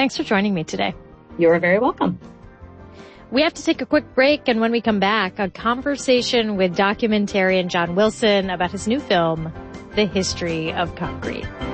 Thanks for joining me today. You're very welcome. We have to take a quick break, and when we come back, a conversation with documentarian John Wilson about his new film, The History of Concrete.